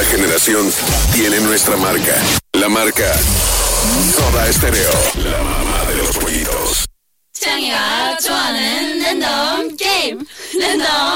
Cada generación tiene nuestra marca. La marca Soda Stereo. La mamá de los pollitos. 창이가 좋아하는 랜덤 게임. 랜덤